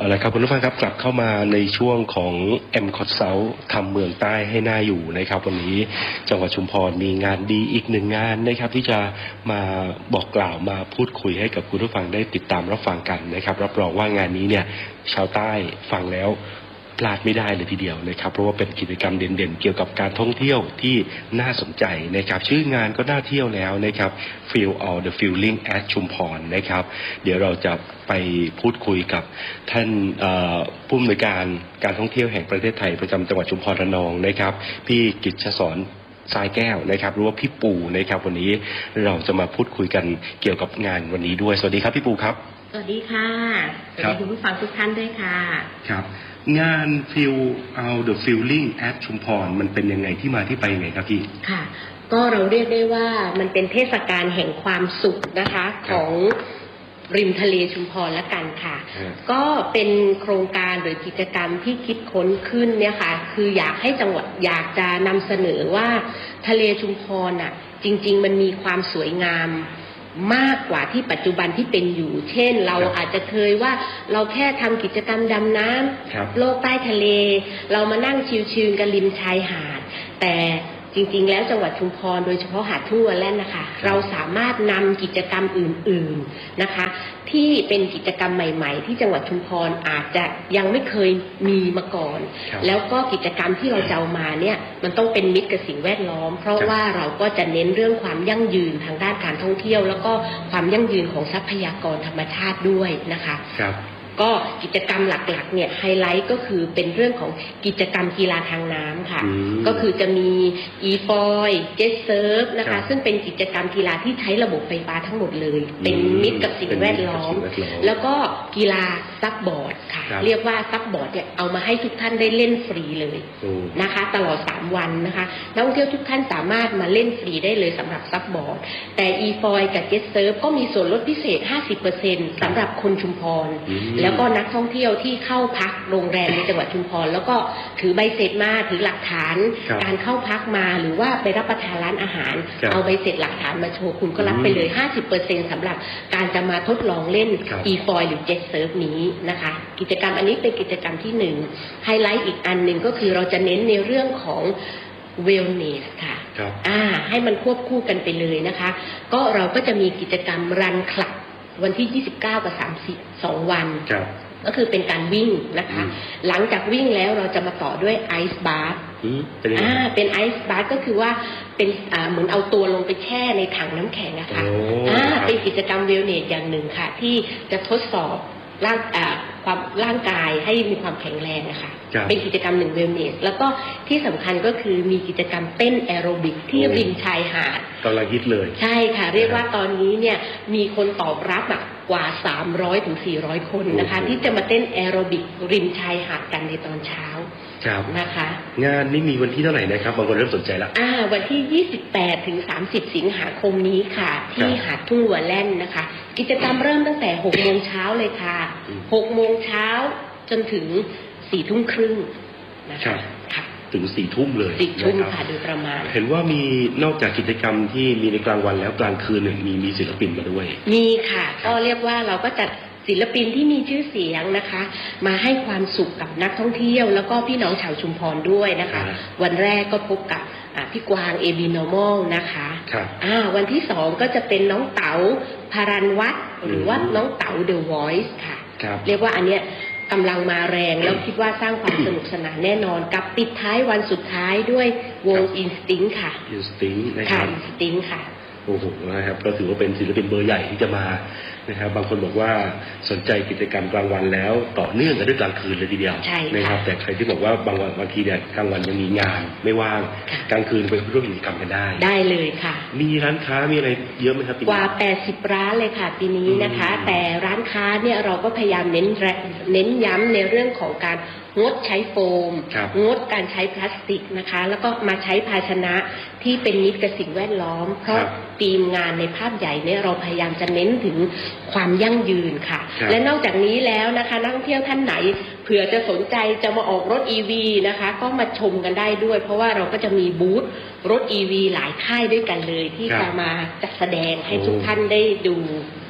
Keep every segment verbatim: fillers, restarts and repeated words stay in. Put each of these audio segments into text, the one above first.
เอาละครับคุณผู้ฟังครับกลับเข้ามาในช่วงของ เอ็ม Consult ทำเมืองใต้ให้น่าอยู่นะครับวันนี้จังหวัดชุมพรมีงานดีอีกหนึ่งงานนะครับที่จะมาบอกกล่าวมาพูดคุยให้กับคุณผู้ฟังได้ติดตามรับฟังกันนะครับรับรองว่างานนี้เนี่ยชาวใต้ฟังแล้วพลาดไม่ได้เลยทีเดียวนะครับเพราะว่าเป็นกิจกรรมเด่นๆเกี่ยวกับการท่องเที่ยวที่น่าสนใจนะครับชื่องานก็น่าเที่ยวแล้วนะครับ Feel All the Feeling at ชุมพรนะครับเดี๋ยวเราจะไปพูดคุยกับท่านผู้อำนวยการการท่องเที่ยวแห่งประเทศไทยประจำจังหวัดชุมพรระนองนะครับพี่กิจสรทรายแก้วนะครับหรือว่าพี่ปูนะครับวันนี้เราจะมาพูดคุยกันเกี่ยวกับงานวันนี้ด้วยสวัสดีครับพี่ปูครับสวัสดีค่ะสวัสดีคุณผู้ฟังทุกท่านด้วยค่ะครับงาน Feel All the Feeling at ชุมพรมันเป็นยังไงที่มาที่ไปยังไงครับพี่ค่ะก็เราเรียกได้ว่ามันเป็นเทศกาลแห่งความสุขนะคะของริมทะเลชุมพรละกันค่ะก็เป็นโครงการหรือกิจกรรมที่คิดค้นขึ้นเนี่ยค่ะคืออยากให้จังหวัดอยากจะนำเสนอว่าทะเลชุมพรอ่ะจริงๆมันมีความสวยงามมากกว่าที่ปัจจุบันที่เป็นอยู่เช่นเราอาจจะเคยว่าเราแค่ทำกิจกรรมดำน้ำโลกใต้ทะเลเรามานั่งชิลๆกันริมชายหาดแต่จริงๆแล้วจังหวัดชุมพรโดยเฉพาะหาดทุ่งวัวแล่นนะคะเราสามารถนำกิจกรรมอื่นๆนะคะที่เป็นกิจกรรมใหม่ๆที่จังหวัดชุมพรอาจจะยังไม่เคยมีมาก่อนแล้วก็กิจกรรมที่เราจะเอามาเนี่ยมันต้องเป็นมิตรกับสิ่งแวดล้อมเพราะว่าเราก็จะเน้นเรื่องความยั่งยืนทางด้านการท่องเที่ยวแล้วก็ความยั่งยืนของทรัพยากรธรรมชาติด้วยนะคะก็กิจกรรมหลักๆเนี่ยไฮไลท์ก็คือเป็นเรื่องของกิจกรรมกีฬาทางน้ำค่ะก็คือจะมีอีฟอยเจ็ตเซิร์ฟนะคะซึ่งเป็นกิจกรรมกีฬาที่ใช้ระบบไฟฟ้าทั้งหมดเลยเป็นมิตรกับสิ่งแวดล้อมแล้วก็กีฬาซับบอร์ดค่ะเรียกว่าซับบอร์ดเนี่ยเอามาให้ทุกท่านได้เล่นฟรีเลยนะคะตลอดสามวันนะคะนักท่องเที่ยวทุกท่านสามารถมาเล่นฟรีได้เลยสำหรับซับบอร์ดแต่อีฟอยกับเจ็ตเซิร์ฟก็มีส่วนลดพิเศษ ห้าสิบเปอร์เซ็นต์ สำหรับคนชุมพรแล้วก็นักท่องเที่ยวที่เข้าพักโรงแรมในจังหวัดชุมพรแล้วก็ถือใบเสร็จมาถือหลักฐานการเข้าพักมาหรือว่าไปรับประทานร้านอาหารเอาใบเสร็จหลักฐานมาโชว์คุณก็รับไปเลย ห้าสิบเปอร์เซ็นต์ สำหรับการจะมาทดลองเล่น e-foil หรือ Jet Surf นี้นะคะกิจกรรมอันนี้เป็นกิจกรรมที่หนึ่งไฮไลท์อีกอันหนึ่งก็คือเราจะเน้นในเรื่องของ wellness ค่ะอ่าให้มันควบคู่กันไปเลยนะคะก็เราก็จะมีกิจกรรมรันคลับวันที่ยี่สิบเก้ากับสามสิบสองวันก็คือเป็นการวิ่งนะคะหลังจากวิ่งแล้วเราจะมาต่อด้วยไอซ์บาร์อ่าเป็นไอซ์บาร์ก็คือว่าเป็นอ่าเหมือนเอาตัวลงไปแช่ในถังน้ำแข็งนะคะอ่าเป็นกิจกรรมเวลเนสอย่างหนึ่งค่ะที่จะทดสอบร่างอ่าความร่างกายให้มีความแข็งแรงนะคะเป็นกิจกรรมหนึ่งเวลเนสแล้วก็ที่สำคัญก็คือมีกิจกรรมเต้นแอโรบิกที่ริมชายหาดกำลังฮิตเลยใช่ค่ะเรียกว่าตอนนี้เนี่ยมีคนตอบรับอ่ะกว่าสามร้อยถึงสี่ร้อยคนนะคะที่จะมาเต้นแอโรบิกริมชายหาดกันในตอนเช้านะคะงานนี้มีวันที่เท่าไหร่นะครับบางคนเริ่มสนใจแล้วอ่าวันที่ยี่สิบแปดถึงสามสิบสิงหาคมนี้ค่ะที่หาดทุ่งวัวแล่นนะคะกิจกรรมเริ่มตั้งแต่หกโมงเช้าเลยค่ะหกโมงเช้าจนถึงสี่ทุ่มครึ่งนะคะถึงสี่ทุ่มเลยสี่ทุ่มค่ะโดยประมาณเห็นว่ามีนอกจากกิจกรรมที่มีในกลางวันแล้วกลางคืนเนี่ยมีมีศิลปินมาด้วยมีค่ะก็เรียกว่าเราก็จัดศิลปินที่มีชื่อเสียงนะคะมาให้ความสุขกับนักท่องเที่ยวแล้วก็พี่น้องชาวชุมพรด้วยนะคะวันแรกก็พบกับพี่กวางเอบีโนมอลนะคะวันที่สองก็จะเป็นน้องเต๋าพารันวัฒน์หรือว่าน้องเต๋าเดอะวอยซ์ค่ะเรียกว่าอันเนี้ยกำลังมาแรงแล้วคิดว่าสร้างความสนุกสนานแน่นอนกับปิดท้ายวันสุดท้ายด้วยวง Instinct ค่ะ Instinct นะครับ Instinct ค่ะโอ้โหนะครับก็ถือว่าเป็นศิลปินเบอร์ใหญ่ที่จะมานะครับบางคนบอกว่าสนใจกิจกรรมกลางวันแล้วต่อเนื่องกันด้วยกลางคืนเลยทีเดียวนะครับแต่ใครที่บอกว่าบางวันบางทีเนี่ยกลางวันยังมีงานไม่ว่างกลางคืนไปร่วมกิจกรรมกันได้ได้เลยค่ะมีร้านค้ามีอะไรเยอะไหมครับกว่าแปดสิบร้านเลยค่ะปีนี้นะคะแต่ร้านค้าเนี่ยเราก็พยายามเน้นเน้นย้ำในเรื่องของการงดใช้โฟมงดการใช้พลาสติกนะคะแล้วก็มาใช้ภาชนะที่เป็นมิตรกับสิ่งแวดล้อมเพราะทีมงานในภาพใหญ่เนี่ยเราพยายามจะเน้นถึงความยั่งยืนค่ะและนอกจากนี้แล้วนะคะนักท่องเที่ยวท่านไหนเผื่อจะสนใจจะมาออกรถ อี วี นะคะก็มาชมกันได้ด้วยเพราะว่าเราก็จะมีบูธรถ อี วี หลายค่ายด้วยกันเลยที่จะมาจัดแสดงให้ทุกท่านได้ดู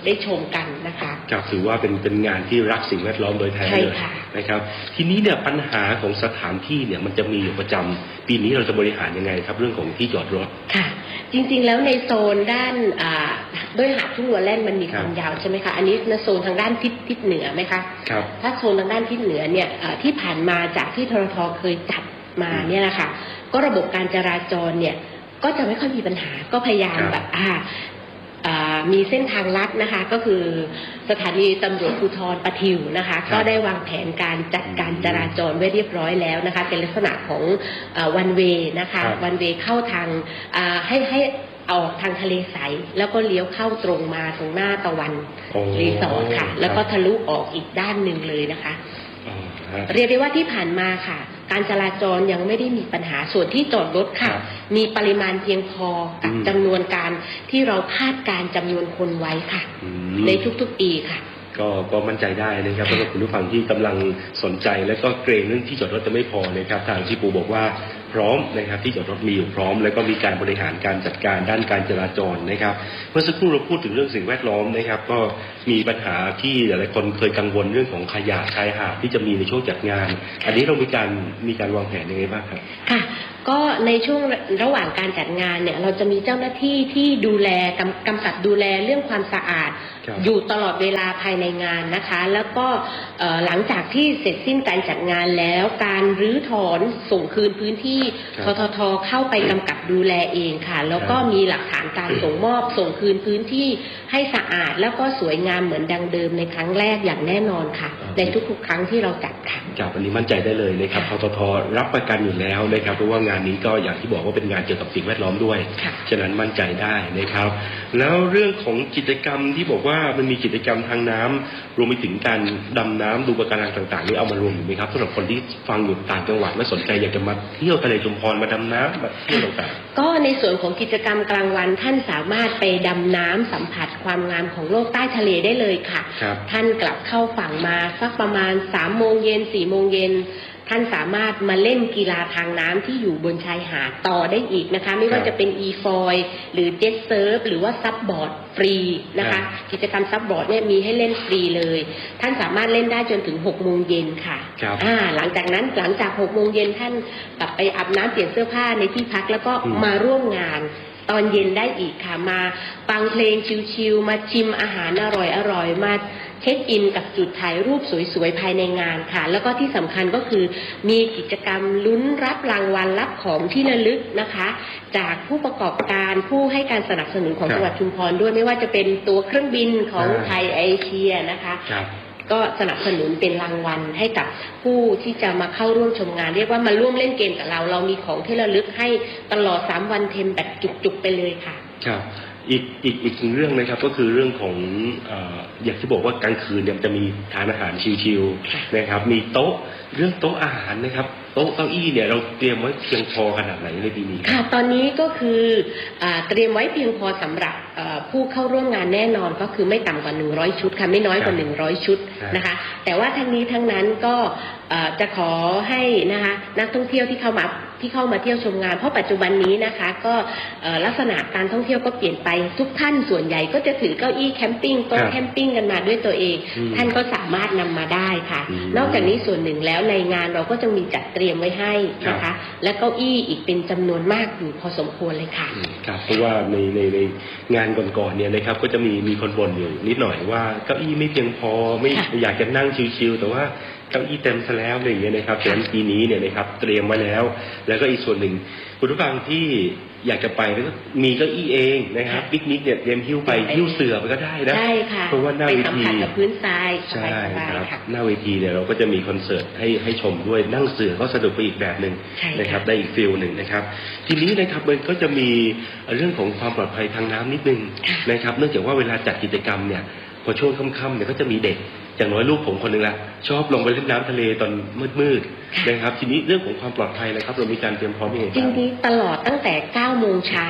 ได้ชมกันนะคะครับถือว่าเป็นเป็นงานที่รักสิ่งแวดล้อมโดยแท้เลยนะครับทีนี้เนี่ยปัญหาของสถานที่เนี่ยมันจะมีอยู่ประจำปีนี้เราจะบริหารยังไงครับเรื่องของที่จอดรถค่ะจริงๆแล้วในโซนด้านด้วยหาดทุ่งวัวแล่นมันมีความยาวใช่ไหมคะอันนี้ในโซนทางด้านทิศทิศเหนือไหมคะครับถ้าโซนทางด้านทิศเหนือเนี่ยที่ผ่านมาจากที่ทรทเคยจัดมาเนี่ยนะคะก็ระบบการจราจรเนี่ยก็จะไม่ค่อยมีปัญหาก็พยายามแบบอ่ามีเส้นทางลัดนะคะก็คือสถานีตำรวจภูธรปะทิวนะคะก็ได้วางแผนการจัดการจราจรไว้เรียบร้อยแล้วนะคะเป็นลักษณะของวันเวย์นะคะวันเวย์เข้าทางให้ให้ออกทางทะเลใสแล้วก็เลี้ยวเข้าตรงมาตรงหน้าตะวันรีสอร์ทค่ะแล้วก็ทะลุออกอีกด้านหนึ่งเลยนะคะเรียกได้ว่าที่ผ่านมาค่ะการจราจรยังไม่ได้มีปัญหาส่วนที่จอดรถค่ะมีปริมาณเพียงพอกับจำนวนการที่เราคาดการจำนวนคนไว้ค่ะในทุกๆปีค่ะก็ก็มั่นใจได้นะครับสำหรับคุณผู้ฟังที่กำลังสนใจและก็เกรงเรื่องที่จอดรถจะไม่พอนะครับทางที่ปูบอกว่าพร้อมนะครับที่จอดรถมีอยู่พร้อมแล้วก็มีการบริหารการจัดการด้านการจราจรนะครับเมื่อสักครู่เราพูดถึงเรื่องสิ่งแวดล้อมนะครับก็มีปัญหาที่หลายคนเคยกังวลเรื่องของขยะชายหาดที่จะมีในช่วงจัดงานอันนี้เรามีการมีการวางแผนยังไงบ้างครับค่ะก็ในช่วงระหว่างการจัดงานเนี่ยเราจะมีเจ้าหน้าที่ที่ดูแลกำกำกับดูแลเรื่องความสะอาดอยู่ตลอดเวลาภายในงานนะคะแล้วก็หลังจากที่เสร็จสิ้นการจัดงานแล้วการรื้อถอนส่งคืนพื้นที่ทททเข้าไปกำกับดูแลเองค่ะแล้วก็มีหลักฐานการส่งมอบส่งคืนพื้นที่ให้สะอาดแล้วก็สวยงามเหมือนดังเดิมในครั้งแรกอย่างแน่นอนค่ะในทุกๆครั้งที่เราจัดค่ะครับอันนี้มั่นใจได้เลยนะครับทททรับประกันอยู่แล้วนะครับเพราะว่างานนี้ก็อย่างที่บอกว่าเป็นงานเกี่ยวกับสิ่งแวดล้อมด้วยฉะนั้นมั่นใจได้นะครับแล้วเรื่องของกิจกรรมที่บอกว่ามันมีกิจกรรมทางน้ำรวมไปถึงการดำน้ำดูปะการังต่างๆนี่เอามารวมอยู่ไหมครับสำหรับคนที่ฟังอยู่ต่างจังหวัดและสนใจอยากจะมาเที่ยวทะเลชุมพรมาดำน้ำมาเที่ยวต่างๆก็ในส่วนของกิจกรรมกลางวันท่านสามารถไปดำน้ำสัมผัสความงามของโลกใต้ทะเลได้เลยค่ะท่านกลับเข้าฝั่งมาสักประมาณสามโมงเย็นสี่โมงเย็นท่านสามารถมาเล่นกีฬาทางน้ำที่อยู่บนชายหาดต่อได้อีกนะคะไม่ว่าจะเป็นอีฟอยหรือเจ็ตเซิร์ฟหรือว่าซับบอร์ดฟรีนะคะกิจกรรมซับบอร์ดเนี่ยมีให้เล่นฟรีเลยท่านสามารถเล่นได้จนถึงหกโมงเย็นค่ะอ่าหลังจากนั้นหลังจากหกโมงเย็นท่านกลับไปอาบน้ำเปลี่ยนเสื้อผ้าในที่พักแล้วก็มาร่วมงานตอนเย็นได้อีกค่ะมาฟังเพลงชิลๆมาชิมอาหารอร่อยๆมาเช็คอินกับจุดถ่ายรูปสวยๆภายในงานค่ะแล้วก็ที่สำคัญก็คือมีกิจกรรมลุ้นรับรางวัลรับของที่ระลึกนะคะจากผู้ประกอบการผู้ให้การสนับสนุนของจังหวัดชุมพรด้วยไม่ว่าจะเป็นตัวเครื่องบินของไทยเอเชียนะคะก็สนับสนุนเป็นรางวัลให้กับผู้ที่จะมาเข้าร่วมชมงานเรียกว่ามาร่วมเล่นเกมกับเราเรามีของที่ระลึกให้ตลอดสามวันเต็มแบบจุกๆไปเลยค่ะครับอีกอีกอีกเรื่องนะครับก็คือเรื่องของอ่าอยากจะบอกว่ากลางคืนเนี่ยจะมีทานอาหารชิลๆนะครับมีโต๊ะเรื่องโต๊ะอาหารนะครับโต๊ะเก้าอี้เนี่ยเราเตรียมไว้เพียงพอขนาดไหนในปีนี้ค่ะตอนนี้ก็คืออ่าเตรียมไว้เพียงพอสำหรับผู้เข้าร่วมงานแน่นอนก็คือไม่ต่ำกว่าหนึ่งร้อยชุดค่ะไม่น้อยกว่าหนึ่งร้อยชุดนะคะแต่ว่าทั้งนี้ทั้งนั้นก็จะขอให้นะคะนักท่องเที่ยวที่เข้ามาที่เข้ามาเที่ยวชมงานเพราะปัจจุบันนี้นะคะก็ลักษณะการท่องเที่ยวก็เปลี่ยนไปทุกท่านส่วนใหญ่ก็จะถือเก้าอี้แคมปิ้งโต๊ะแคมปิ้งกันมาด้วยตัวเองท่านก็สามารถนำมาได้ค่ะนอกจากนี้ส่วนหนึ่งแล้วในงานเราก็จะมีจัดเตรียมไว้ให้นะคะและเก้าอี้อีกเป็นจำนวนมากอยู่พอสมควรเลยค่ะครับเพราะว่าในในในงานก่อนๆเนี่ยนะครับก็จะมีมีคนบ่นอยู่นิดหน่อยว่าเก้าอี้ไม่เพียงพอไม่อยากจะนั่งชิลๆแต่ว่าเก้าอี้เต็มซะแล้วอะไรอย่างเงี้ยนะครับแต่ปีนี้เนี่ยนะครับเตรียมไว้แล้วแล้วก็อีกส่วนหนึ่งคุณผู้ฟังที่อยากจะไปแล้วก็มีเก้าอี้เองนะครับปิกนิกเนี่ยเตรียมหิ้วไปหิ้วเสื่อไปก็ได้นะใช่ค่ะเพราะว่าหน้าเวทีกับพื้นทรายใช่ครับหน้าเวทีเนี่ยเราก็จะมีคอนเสิร์ตให้ให้ชมด้วยนั่งเสื่อก็สนุกไปอีกแบบหนึ่งนะครับได้อีกฟิลหนึ่งนะครับทีนี้นะครับมันก็จะมีเรื่องของความปลอดภัยทางน้ำนิดนึงนะครับเนื่องจากว่าเวลาจัดกิจกรรมเนี่ยพอช่วงค่ำๆเนี่ยก็จะมีเด็กอย่างน้อยลูกผมคนหนึ่งละชอบลงไปเล่นน้ำทะเลตอนมืดๆนะครับทีนี้เรื่องของความปลอดภัยนะครับเรามีการเตรียมพร้อมยังไงบ้างจริงๆตลอดตั้งแต่เก้าโมงเช้า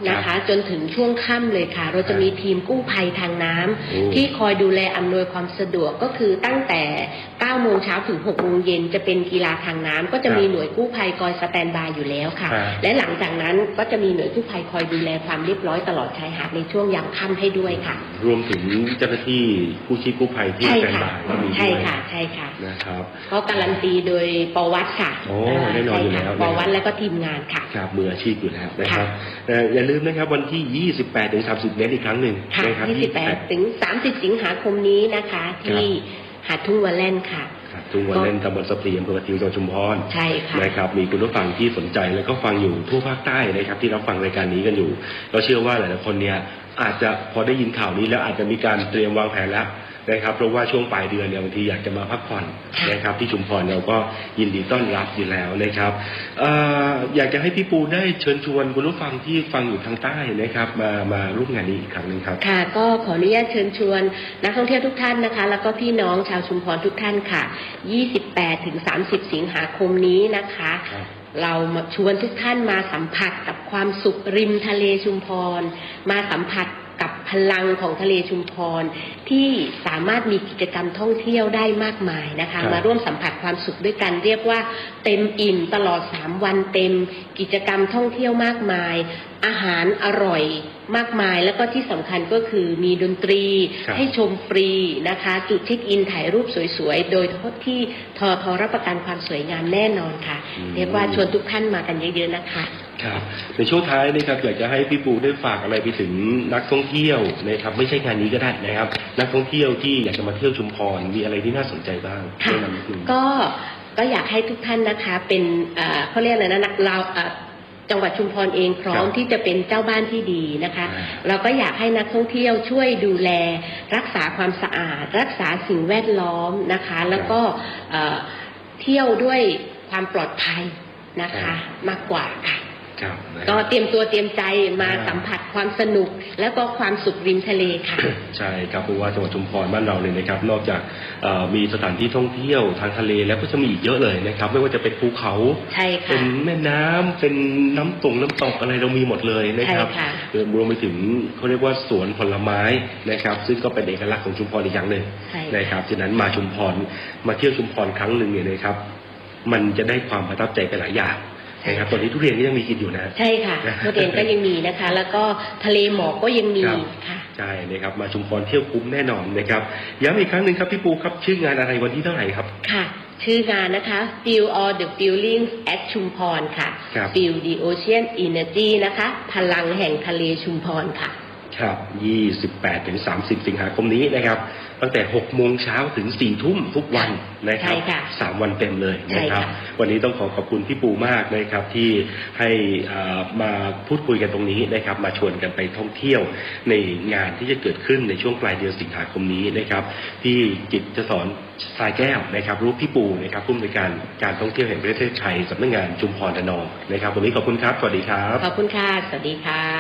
นะคะจนถึงช่วงค่ำเลยค่ะเราจะมีทีมกู้ภัยทางน้ำที่คอยดูแลอำนวยความสะดวกก็คือตั้งแต่เก้าโมงเช้าถึงหกโมงเย็นจะเป็นกีฬาทางน้ำก็จะมีหน่วยกู้ภัยคอยสแตนบายอยู่แล้วค่ะและหลังจากนั้นก็จะมีหน่วยกู้ภัยคอยดูแลความเรียบร้อยตลอดชายหาดในช่วงยามค่ำให้ด้วยค่ะรวมถึงเจ้าหน้าที่กู้ชีพกู้ภัยที่สแตนบายก็มีด้วยใช่ค่ะใช่ค่ะนะครับก็การันตีโดยปวัตค่ะโอ้แน่นอนอยู่แล้วปวัตและก็ทีมงานค่ะครับมืออาชีพอยู่แล้วนะครับอย่าลืมนะครับวันที่ยี่สิบแปดถึงสามสิบเมตรอีกครั้งหนึ่งนะครับยี่สิบแปดถึงสามสิบสิงหาคมนี้นะคะที่หาดทุ่งวัวแล่นค่ะทุ่งวัวแล่นตำบลสะพรีอำเภอกระทิวจังหวัดชุมพรใช่ค่ะนะครับมีคุณผู้ฟังที่สนใจแล้วก็ฟังอยู่ทั่วภาคใต้นะครับที่รับฟังรายการนี้กันอยู่เราเชื่อว่าหลายๆคนเนี่ยอาจจะพอได้ยินข่าวนี้แล้วอาจจะมีการเตรียมวางแผนแล้วนะครับเพราะว่าช่วงปลายเดือนเนี่ยบางทีอยากจะมาพักผ่อนนะครับที่ชุมพรเราก็ยินดีต้อนรับอยู่แล้วนะครับเอ่ออยากจะให้พี่ปูได้เชิญชวนคุณผู้ฟังที่ฟังอยู่ทางใต้นะครับมามาร่วมงานนี้อีกครั้งนึงครับค่ะก็ขออนุญาตเชิญชวนนักท่องเที่ยวทุกท่านนะคะแล้วก็พี่น้องชาวชุมพรทุกท่านค่ะยี่สิบแปดถึงสามสิบสิงหาคมนี้นะคะเราชวนทุกท่านมาสัมผัสกับความสุขริมทะเลชุมพรมาสัมผัสกับพลังของทะเลชุมพรที่สามารถมีกิจกรรมท่องเที่ยวได้มากมายนะคะมาร่วมสัมผัสความสุขด้วยกันเรียกว่าเต็มอิ่มตลอดสามวันเต็มกิจกรรมท่องเที่ยวมากมายอาหารอร่อยมากมายแล้วก็ที่สำคัญก็คือมีดนตรีให้ชมฟรีนะคะจุดเช็คอินถ่ายรูปสวยๆโดยที่ทอทอรับประกันความสวยงามแน่นอนค่ะเรียกว่าชวนทุกท่านมากันเยอะๆนะคะครับในช่วงท้ายนี่ครับอยากจะให้พี่ปูได้ฝากอะไรไปถึงนักท่องเที่ยวนะครับไม่ใช่งานนี้ก็ได้นะครับนักท่องเที่ยวที่อยากจะมาเที่ยวชุมพรมีอะไรที่น่าสนใจบ้างค่ะก็ก็อยากให้ทุกท่านนะคะเป็นเขาเรียกอะไรนะนักเราจังหวัดชุมพรเองพร้อมที่จะเป็นเจ้าบ้านที่ดีนะคะเราก็อยากให้นักท่องเที่ยวช่วยดูแลรักษาความสะอาดรักษาสิ่งแวดล้อมนะคะแล้วก็เที่ยวด้วยความปลอดภัยนะคะมากกว่าค่ะก็เตรียมตัวเตรียมใจมาสัมผัสความสนุกแล้วก็ความสุขริมทะเลค่ะใช่ครับเพราะว่าจังหวัดชุมพรบ้านเราเลยนะครับนอกจากมีสถานที่ท่องเที่ยวทางทะเลแล้วก็จะมีอีกเยอะเลยนะครับไม่ว่าจะเป็นภูเขาเป็นแม่น้ำเป็นน้ำตกน้ำตกอะไรเรามีหมดเลยนะครับรวมไปถึงเขาเรียกว่าสวนผลไม้นะครับซึ่งก็เป็นเอกลักษณ์ของชุมพรอีกอย่างหนึ่งนะครับฉะนั้นมาชุมพรมาเที่ยวชุมพรครั้งหนึ่งเนี่ยนะครับมันจะได้ความประทับใจไปหลายอย่างนะครับตอนนี้ทุเรียนก็ยังมีกินอยู่นะใช่ค่ะทุเรียนก็ยังมีนะคะแล้วก็ทะเลหมอกก็ยังมีค่ะใช่นะครับมาชุมพรเที่ยวคุ้มแน่นอนนะครับย้ำอีกครั้งหนึ่งครับพี่ปูครับชื่องานอะไรวันที่เท่าไหร่ครับค่ะชื่องานนะคะ Feel all the feelings at ชุมพรค่ะ Feel the ocean energy นะคะพลังแห่งทะเลชุมพรค่ะครับยี่สิบแปดถึงสามสิบสิงหาคมนี้นะครับตั้งแต่หกโมงเช้าถึงสี่ทุ่มทุกวันนะครับสามวันเต็มเลยนะครับวันนี้ต้องขอขอบคุณพี่ปูมากนะครับที่ให้มาพูดคุยกันตรงนี้นะครับมาชวนกันไปท่องเที่ยวในงานที่จะเกิดขึ้นในช่วงปลายเดือนสิงหาคมนี้นะครับที่กิจสอนทรายแก้วนะครับรูปพี่ปูนะครับผู้อำนวยการการท่องเที่ยวแห่งประเทศไทยสำนักงานชุมพรระนองนะครับวันนี้ขอบคุณครับสวัสดีครับขอบคุณค่ะสวัสดีค่ะ